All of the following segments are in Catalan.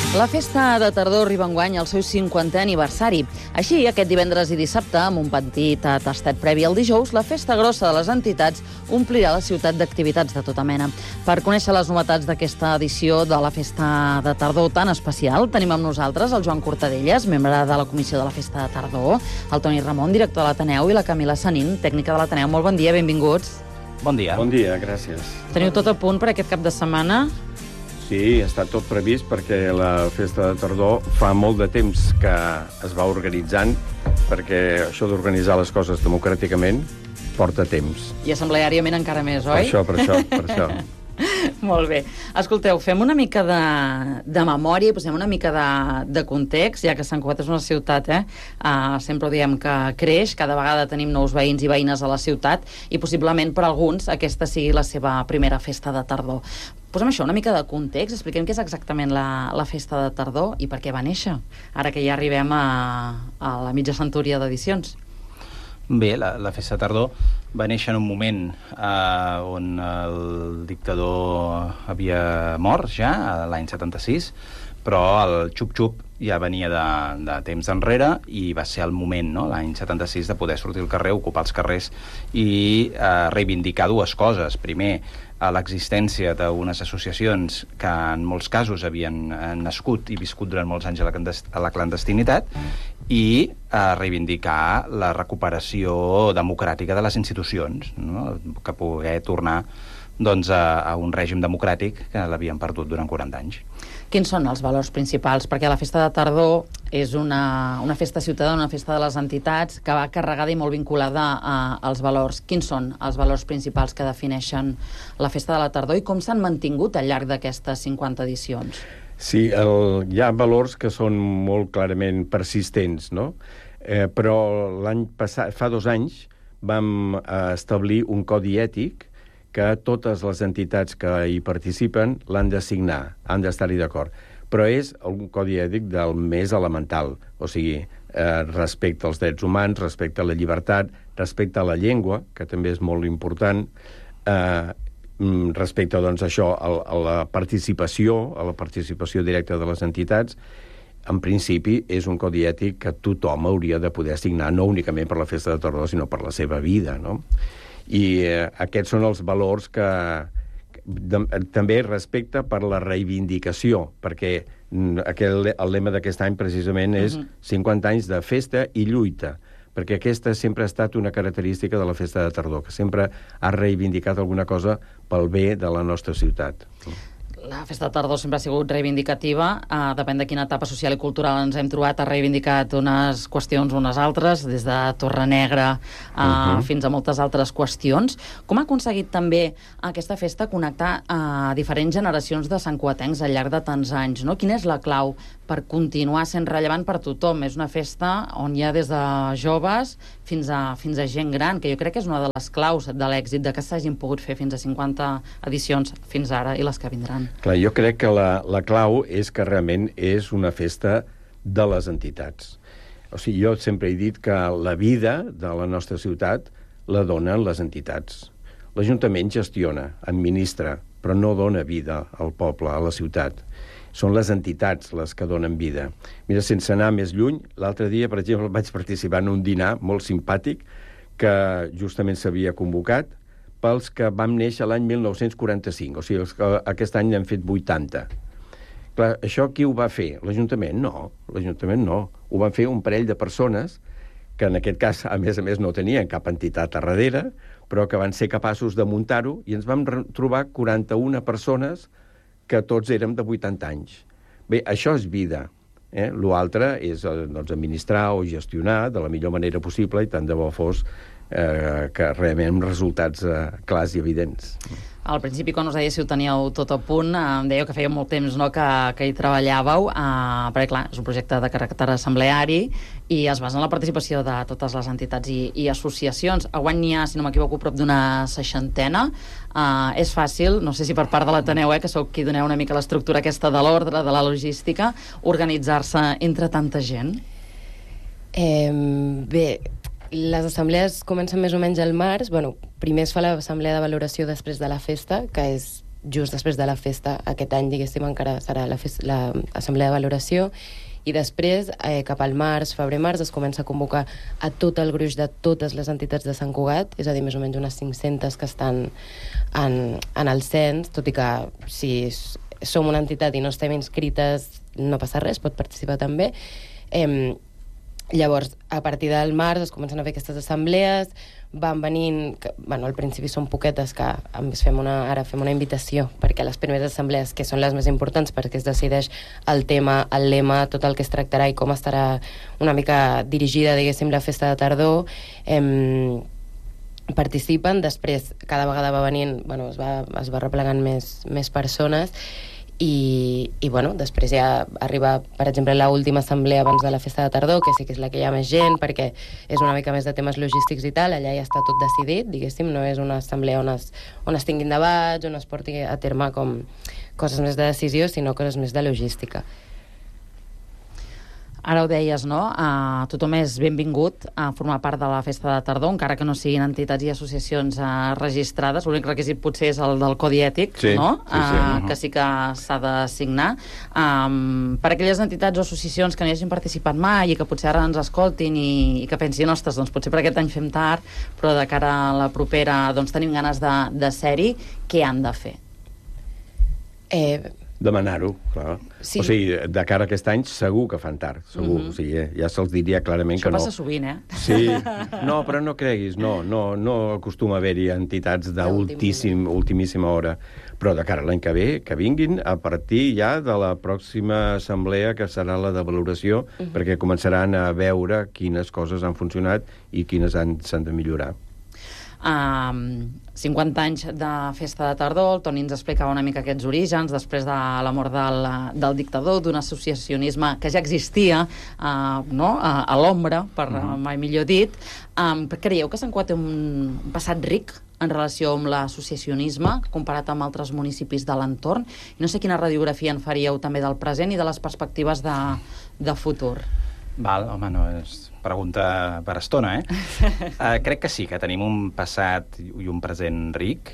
La festa de tardor arriba enguany al seu 50è aniversari. Així, aquest divendres i dissabte, amb un petit tastet previ al dijous, la festa grossa de les entitats omplirà la ciutat d'activitats de tota mena. Per conèixer les novetats d'aquesta edició de la festa de tardor tan especial, tenim amb nosaltres el Joan Cortadellas, membre de la comissió de la festa de tardor, el Toni Ramon, director de l'Ateneu, i la Camila Sanín, tècnica de l'Ateneu. Molt bon dia, benvinguts. Bon dia. Bon dia, gràcies. Teniu tot a punt per aquest cap de setmana? Sí, està tot previst perquè la festa de tardor fa molt de temps que es va organitzant, perquè això d'organitzar les coses democràticament porta temps. I assembleàriament encara més, oi? Per això. Molt bé. Escolteu, fem una mica de memòria i posem una mica de context, ja que Sant Cugat és una ciutat, sempre ho diem que creix, cada vegada tenim nous veïns i veïnes a la ciutat i possiblement per alguns aquesta sigui la seva primera festa de tardor. Posem això, una mica de context, expliquem què és exactament la festa de tardor i per què va néixer, ara que ja arribem a la mitja centúria d'edicions. Bé, la festa de tardor va néixer en un moment on el dictador havia mort ja, l'any 76, però el xup-xup ja venia de temps enrere i va ser el moment, no?, l'any 76, de poder sortir al carrer, ocupar els carrers i reivindicar dues coses. Primer, l'existència d'unes associacions que en molts casos havien nascut i viscut durant molts anys a la clandestinitat i reivindicar la recuperació democràtica de les institucions, no?, que poder tornar doncs, a un règim democràtic que l'havien perdut durant 40 anys. Quins són els valors principals? Perquè la festa de tardor és una festa ciutadana, una festa de les entitats que va carregada i molt vinculada als valors. Quins són els valors principals que defineixen la festa de la tardor i com s'han mantingut al llarg d'aquestes 50 edicions? Sí, hi ha valors que són molt clarament persistents, no? Però l'any passat, fa 2 anys, vam establir un codi ètic que totes les entitats que hi participen l'han de signar, han d'estar-hi d'acord. Però és un codi ètic del més elemental, o sigui, respecte als drets humans, respecte a la llibertat, respecte a la llengua, que també és molt important, respecte, doncs, això, a la participació directa de les entitats. En principi, és un codi ètic que tothom hauria de poder signar, no únicament per la festa de tardor, sinó per la seva vida, no? I aquests són els valors que també respecte per la reivindicació, perquè el lema d'aquest any precisament és 50 anys de festa i lluita, perquè aquesta sempre ha estat una característica de la festa de tardor, que sempre ha reivindicat alguna cosa pel bé de la nostra ciutat. La festa de tardor sempre ha sigut reivindicativa, depèn de quina etapa social i cultural ens hem trobat, ha reivindicat unes qüestions unes altres, des de Torrenegra fins a moltes altres qüestions. Com ha aconseguit també aquesta festa connectar a diferents generacions de santcugatencs al llarg de tants anys, no? Quina és la clau per continuar sent rellevant per tothom? És una festa on hi ha des de joves fins a gent gran, que jo crec que és una de les claus de l'èxit de que s'hagin pogut fer fins a 50 edicions fins ara i les que vindran. Clar, jo crec que la clau és que realment és una festa de les entitats. O sigui, jo sempre he dit que la vida de la nostra ciutat la donen les entitats. L'Ajuntament gestiona, administra, però no dona vida al poble, a la ciutat. Són les entitats les que donen vida. Mira, sense anar més lluny, l'altre dia, per exemple, vaig participar en un dinar molt simpàtic que justament s'havia convocat pels que vam néixer l'any 1945, o sigui, els que aquest any n'hem fet 80. Clar, això qui ho va fer? L'Ajuntament? No, l'Ajuntament no. Ho van fer un parell de persones que en aquest cas, a més, no tenien cap entitat a darrere, però que van ser capaços de muntar-ho i ens vam trobar 41 persones que tots érem de 80 anys. Bé, això és vida. L'altre és doncs, administrar o gestionar de la millor manera possible i tant de bo fos que realment amb resultats clars i evidents. Al principi, quan us deia si ho teníeu tot a punt, em dèieu que feia molt temps, no, que hi treballàveu, perquè, clar, és un projecte de caràcter assembleari i es basa en la participació de totes les entitats i associacions. A guany n'hi ha, si no m'equivoco, prop d'una 60. És fàcil, no sé si per part de l'Ateneu, que sou qui doneu una mica l'estructura aquesta de l'ordre, de la logística, organitzar-se entre tanta gent? Bé, les assemblees comencen més o menys al març. Bueno, primer es fa l'assemblea de valoració després de la festa, que és just després de la festa. Aquest any, diguéssim, encara serà l'assemblea de valoració, i després, cap al març, febrer-març, es comença a convocar a tot el gruix de totes les entitats de Sant Cugat, és a dir, més o menys unes 500 que estan en el cens, tot i que si som una entitat i no estem inscrites no passa res, pot participar també. Llavors, a partir del març es comencen a fer aquestes assemblees, van venint, al principi són poquetes, que ara fem una invitació, perquè les primeres assemblees, que són les més importants, perquè es decideix el tema, el lema, tot el que es tractarà i com estarà una mica dirigida, diguéssim, la festa de tardor, participen. Després, cada vegada va venint, es va replegant més persones, i després ja arriba, per exemple, l'última assemblea abans de la festa de tardor, que sí que és la que hi ha més gent, perquè és una mica més de temes logístics i tal, allà ja està tot decidit, diguéssim, no és una assemblea on es tinguin debats, on es porti a terme com coses més de decisió, sinó coses més de logística. Ara ho deies, no? Tothom és benvingut a formar part de la festa de tardor, encara que no siguin entitats i associacions registrades. L'únic requisit potser és el del codi ètic, no? Que sí que s'ha de signar. Per aquelles entitats o associacions que no hi hagin participat mai i que potser ara ens escoltin i que pensin, ostres, doncs potser per aquest any fem tard, però de cara a la propera doncs tenim ganes de ser-hi, què han de fer? Demanar-ho, clar. Sí. O sigui, de cara a aquest any segur que fan tard, segur. O sigui, ja se'ls diria clarament que no. Això passa sovint, Sí, no, però no creguis, no acostuma a haver-hi entitats d'ultimíssima hora. Però de cara a l'any que ve, que vinguin a partir ja de la pròxima assemblea, que serà la de valoració, perquè començaran a veure quines coses han funcionat i quines s'han de millorar. 50 anys de festa de tardor, el Toni ens explicava una mica aquests orígens, després de la mort del dictador, d'un associacionisme que ja existia a l'ombra, per mai millor dit. Creieu que Sant Cugat té un passat ric en relació amb l'associacionisme, comparat amb altres municipis de l'entorn? I no sé quina radiografia en faríeu també del present i de les perspectives de futur. Home, no és pregunta per estona, crec que sí, que tenim un passat i un present ric.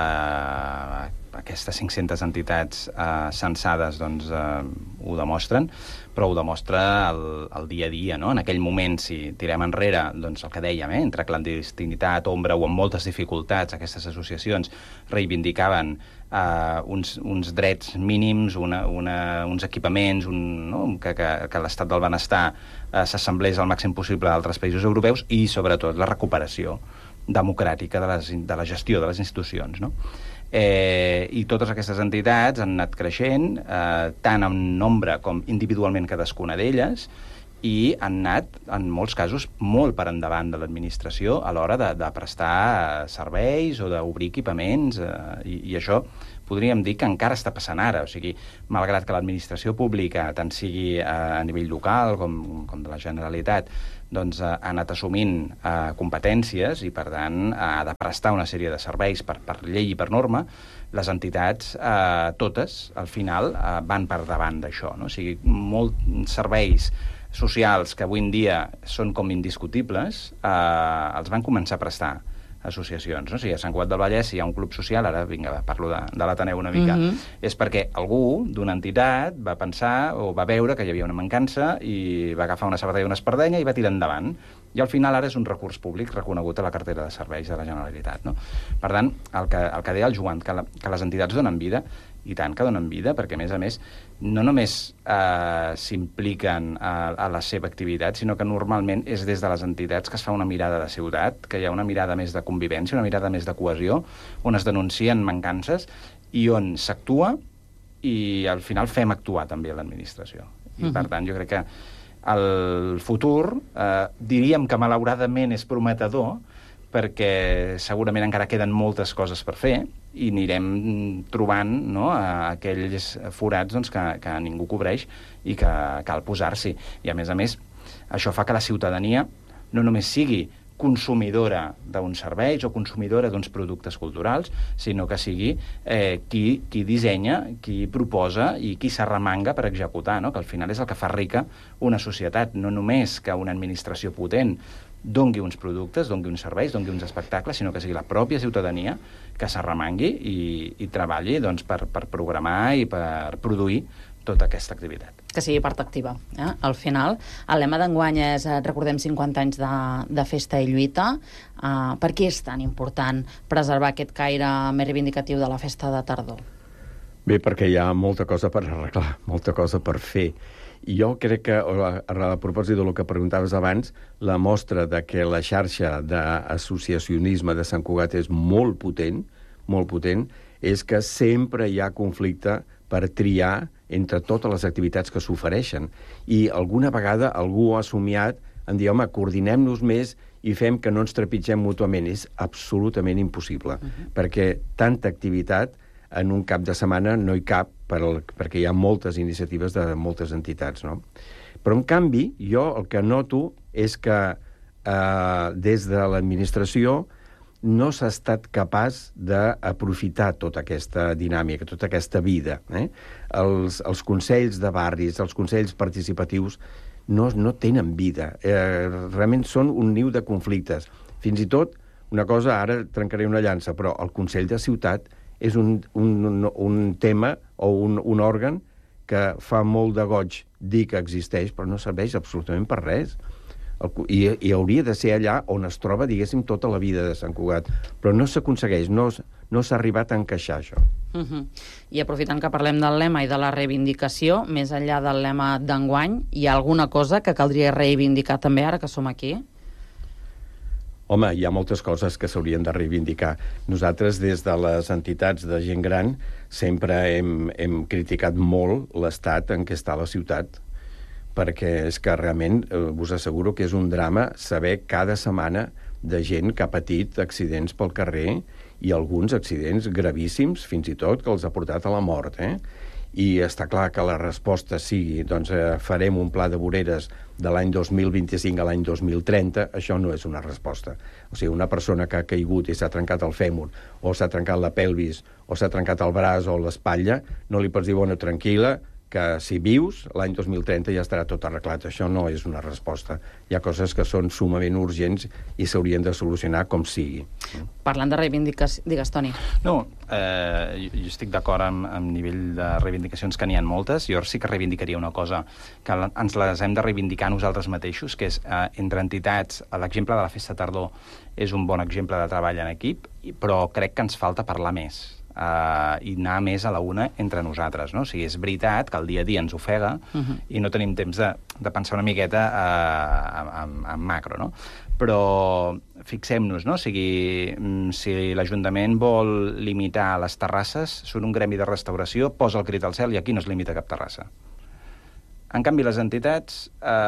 Aquestes 500 entitats censades doncs, ho demostren, però ho demostra el dia a dia, no? En aquell moment, si tirem enrere, doncs el que dèiem, entre clandestinitat, ombra o amb moltes dificultats, aquestes associacions reivindicaven uns drets mínims, uns equipaments, que l'estat del benestar s'assemblés al màxim possible a altres països europeus i, sobretot, la recuperació democràtica de la gestió de les institucions, no? I totes aquestes entitats han anat creixent, tant en nombre com individualment cadascuna d'elles, i han anat, en molts casos, molt per endavant de l'administració a l'hora de prestar serveis o d'obrir equipaments, i això podríem dir que encara està passant ara. O sigui, malgrat que l'administració pública, tant sigui a nivell local com de la Generalitat, doncs ha anat assumint competències i, per tant, ha de prestar una sèrie de serveis per llei i per norma, les entitats, totes, al final, van per davant d'això, no? O sigui, molts serveis socials que avui en dia són com indiscutibles, els van començar a prestar associacions, no? O sigui, a Sant Cugat del Vallès, si hi ha un club social, ara, vinga, parlo de l'Ateneu una mica, és perquè algú d'una entitat va pensar o va veure que hi havia una mancança i va agafar una sabata i una espardenya i va tirar endavant. I al final ara és un recurs públic reconegut a la cartera de serveis de la Generalitat, no? Per tant, el que deia el Joan, que les entitats donen vida, i tant que donen vida, perquè, a més, no només s'impliquen a la seva activitat, sinó que normalment és des de les entitats que es fa una mirada de ciutat, que hi ha una mirada més de convivència, una mirada més de cohesió, on es denuncien mancances i on s'actua i al final fem actuar també l'administració. I, per tant, jo crec que el futur, diríem que malauradament és prometedor, perquè segurament encara queden moltes coses per fer i anirem trobant, no, aquells forats doncs, que ningú cobreix i que cal posar-s'hi. I, a més, això fa que la ciutadania no només sigui consumidora d'uns serveis o consumidora d'uns productes culturals, sinó que sigui qui dissenya, qui proposa i qui s'arremanga per executar, no? Que al final és el que fa rica una societat, no només que una administració potent, dongui uns productes, dongui uns serveis, dongui uns espectacles, sinó que sigui la pròpia ciutadania que s'arremangui i treballi doncs, per programar i per produir tota aquesta activitat. Que sigui part activa. Al final, el lema d'enguany és recordem 50 anys de festa i lluita. Per què és tan important preservar aquest caire més reivindicatiu de la festa de tardor? Bé, perquè hi ha molta cosa per arreglar, molta cosa per fer. I jo crec que, a propòsit del que preguntaves abans, la mostra de que la xarxa d'associacionisme de Sant Cugat és molt potent, és que sempre hi ha conflicte per triar entre totes les activitats que s'ofereixen. I alguna vegada algú ha somiat en dir, home, coordinem-nos més i fem que no ens trepitgem mútuament. És absolutament impossible, perquè tanta activitat en un cap de setmana no hi cap, perquè hi ha moltes iniciatives de moltes entitats, no? Però, en canvi, jo el que noto és que des de l'administració no s'ha estat capaç d'aprofitar tota aquesta dinàmica, tota aquesta vida. Els consells de barris, els consells participatius, no tenen vida. Realment són un niu de conflictes. Fins i tot, una cosa, ara trencaré una llança, però el Consell de Ciutat és un tema o un òrgan que fa molt de goig dir que existeix, però no serveix absolutament per res. I hauria de ser allà on es troba, diguéssim, tota la vida de Sant Cugat. Però no s'aconsegueix, no s'ha arribat a encaixar això. I aprofitant que parlem del lema i de la reivindicació, més enllà del lema d'enguany, hi ha alguna cosa que caldria reivindicar també ara que som aquí? Home, hi ha moltes coses que s'haurien de reivindicar. Nosaltres, des de les entitats de gent gran, sempre hem criticat molt l'estat en què està la ciutat, perquè és que realment us asseguro que és un drama saber cada setmana de gent que ha patit accidents pel carrer i alguns accidents gravíssims, fins i tot, que els ha portat a la mort, I està clar que la resposta sigui doncs farem un pla de voreres de l'any 2025 a l'any 2030, això no és una resposta. O sigui, una persona que ha caigut i s'ha trencat el fèmur, o s'ha trencat la pelvis, o s'ha trencat el braç o l'espatlla, no li pots dir, bueno, tranquil·la, que si vius, l'any 2030 ja estarà tot arreglat. Això no és una resposta. Hi ha coses que són sumament urgents i s'haurien de solucionar com sigui. Parlant de reivindicació... Digues, Toni. No, jo estic d'acord amb nivell de reivindicacions, que n'hi ha moltes. Jo sí que reivindicaria una cosa, que ens les hem de reivindicar nosaltres mateixos, que és entre entitats. L'exemple de la Festa Tardor és un bon exemple de treball en equip, però crec que ens falta parlar més. I anar més a la una entre nosaltres, no? O sigui, és veritat que el dia a dia ens ofega i no tenim temps de pensar una miqueta en macro, no? Però fixem-nos, no? O sigui, si l'Ajuntament vol limitar les terrasses, són un gremi de restauració, posa el crit al cel i aquí no es limita cap terrassa. En canvi, les entitats,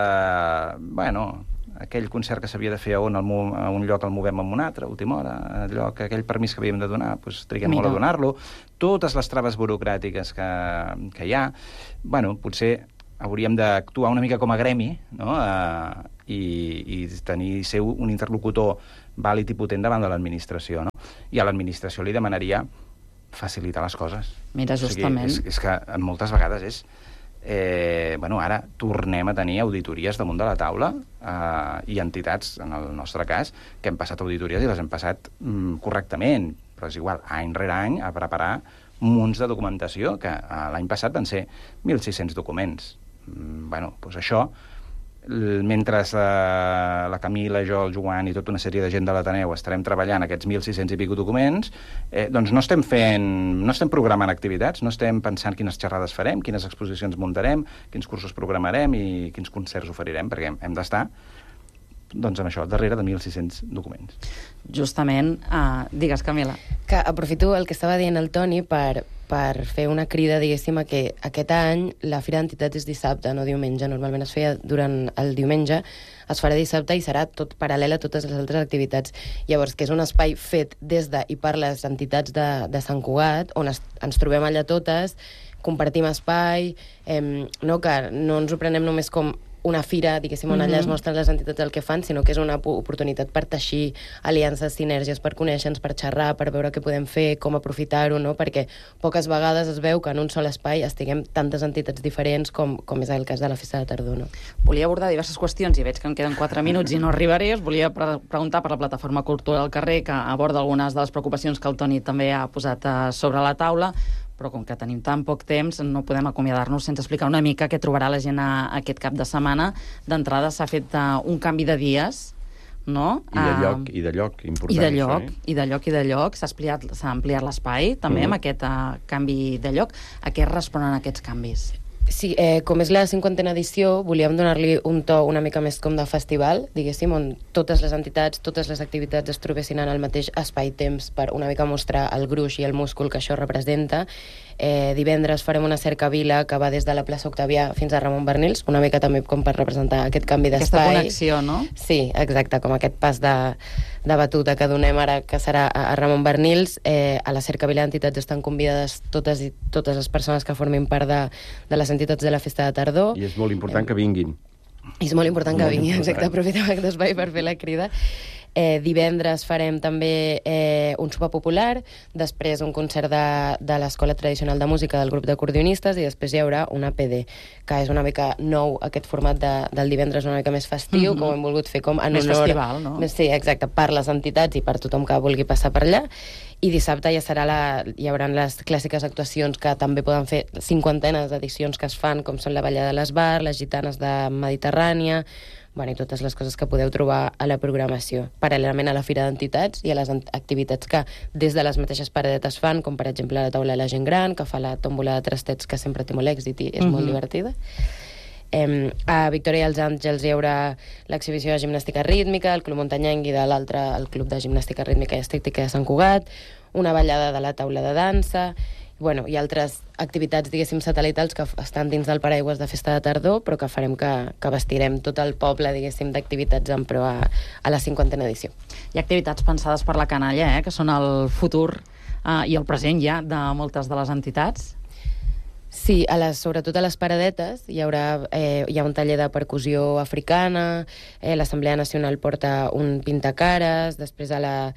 aquell concert que s'havia de fer a un lloc el movem a un altre, a última hora, aquell permís que havíem de donar, doncs triguem molt a donar-lo. Totes les traves burocràtiques que hi ha, potser hauríem d'actuar una mica com a gremi, no? I ser un interlocutor vàlid i potent davant de l'administració, no? I a l'administració li demanaria facilitar les coses. Mira, justament. O sigui, és que moltes vegades és... ara tornem a tenir auditories damunt de la taula i entitats, en el nostre cas, que hem passat auditories i les hem passat correctament, però és igual, any rere any, a preparar munts de documentació, que l'any passat van ser 1.600 documents. Doncs això, mentre la Camila, jo, el Joan i tota una sèrie de gent de l'Ateneu estarem treballant aquests 1.600 i pico documents, doncs no estem programant activitats, no estem pensant quines xerrades farem, quines exposicions muntarem, quins cursos programarem i quins concerts oferirem, perquè hem d'estar doncs amb això, darrere de 1.600 documents. Justament, digues, Camila. Que aprofito el que estava dient el Toni per fer una crida, diguéssim, que aquest any la Fira d'Entitats és dissabte, no diumenge. Normalment es feia durant el diumenge, es farà dissabte i serà tot paral·lel a totes les altres activitats. Llavors, que és un espai fet des de i per les entitats de Sant Cugat, on ens trobem allà totes, compartim espai, que no ens ho prenem només com una fira, diguéssim, on allà es mostren les entitats el que fan, sinó que és una oportunitat per teixir aliances, sinergies, per conèixer-nos, per xerrar, per veure què podem fer, com aprofitar-ho, no? Perquè poques vegades es veu que en un sol espai estiguem tantes entitats diferents com és el cas de la Festa de Tardor, no? Volia abordar diverses qüestions i veig que em queden 4 minuts i no arribaré. Us volia preguntar per la plataforma Cultura al carrer, que aborda algunes de les preocupacions que el Toni també ha posat sobre la taula, però com que tenim tan poc temps no podem acomiadar-nos sense explicar una mica què trobarà la gent aquest cap de setmana. D'entrada s'ha fet un canvi de dies, no? I de lloc, important. I de lloc. S'ha ampliat l'espai, també, amb aquest canvi de lloc. A què responen aquests canvis? Sí, com és la 50a edició, volíem donar-li un to una mica més com de festival, diguéssim, on totes les entitats, totes les activitats es trobessin en el mateix espai-temps per una mica mostrar el gruix i el múscul que això representa. Divendres farem una cercavila que va des de la plaça Octavià fins a Ramon Bernils, una mica també com per representar aquest canvi d'espai. Aquesta connexió, no? Sí, exacte, com aquest pas de batuta que donem ara, que serà a Ramon Bernils. A la cercavila d'entitats estan convidades totes les persones que formin part de les entitats de la Festa de Tardor. I és molt important que vinguin. És molt important que vinguin, exacte, aprofitem aquest espai per fer la crida. Divendres farem també un sopar popular, després un concert de l'Escola Tradicional de Música del grup d'acordionistes i després hi haurà una PD, que és una mica nou aquest format del divendres, una mica més festiu, com hem volgut fer com en més honor... festival, no? Sí, exacte, per les entitats i per tothom que vulgui passar per allà. I dissabte ja hi haurà les clàssiques actuacions que també poden fer 50 d'edicions que es fan, com són la Ballada de l'Esbar, les Gitanes de Mediterrània, i totes les coses que podeu trobar a la programació, paral·lelament a la Fira d'Entitats i a les activitats que des de les mateixes paradetes fan, com per exemple la taula de la gent gran, que fa la tòmbola de trastets, que sempre té molt èxit i és molt divertida. A Victòria i els Àngels hi haurà l'exhibició de gimnàstica rítmica, el Club Muntanyenc i de l'altre el Club de Gimnàstica Rítmica i Estètica de Sant Cugat, una ballada de la taula de dansa, i altres activitats, diguéssim, satèl·litals que estan dins del paraigües de Festa de Tardor, però que farem que vestirem tot el poble, diguéssim, d'activitats en pro a la 50a edició. Hi ha activitats pensades per la canalla, que són el futur i el present ja de moltes de les entitats. Sí, sobretot a les paradetes hi ha un taller de percussió africana, l'Assemblea Nacional porta un pintacares, després a la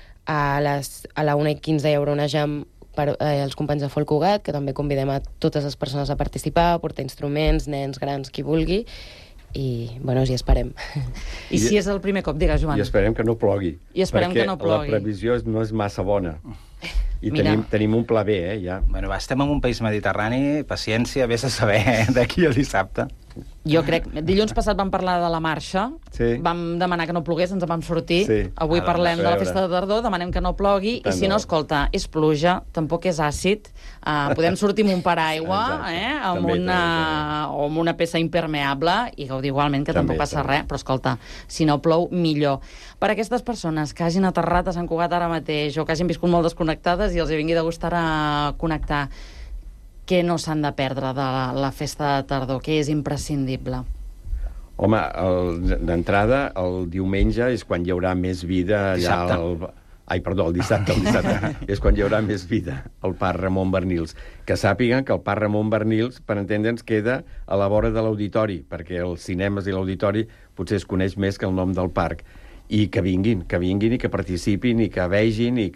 1:15 hi haurà una jam per els companys de Folk Cugat, que també convidem a totes les persones a participar, a portar instruments, nens, grans, qui vulgui, i, hi esperem. I si és el primer cop, digues, Joan. I esperem que no plogui. Perquè la previsió no és massa bona. I tenim un pla B, ja. Bueno, estem en un país mediterrani, paciència, vés a saber d'aquí al dissabte. Jo crec... Dilluns passat vam parlar de la marxa, vam demanar que no plogués, ens en vam sortir. Avui parlem de la Festa de Tardor, demanem que no plogui, i si no, escolta, és pluja, tampoc és àcid, podem sortir amb un paraigua, amb una peça impermeable, i gaudir igualment, que tampoc passa res, però escolta, si no plou, millor. Per a aquestes persones que hagin aterrat a Sant Cugat ara mateix, o que hagin viscut molt desconnectades i els hi vingui de gustar a connectar, què no s'han de perdre de la Festa de Tardor? Què és imprescindible? Home, d'entrada, el diumenge és quan hi haurà més vida allà... el dissabte. És quan hi haurà més vida al Parc Ramon Bernils. Que sàpiguen que el Parc Ramon Bernils, per entendre'ns, queda a la vora de l'auditori, perquè els cinemes i l'auditori potser es coneix més que el nom del parc. I que vinguin i que participin i que vegin i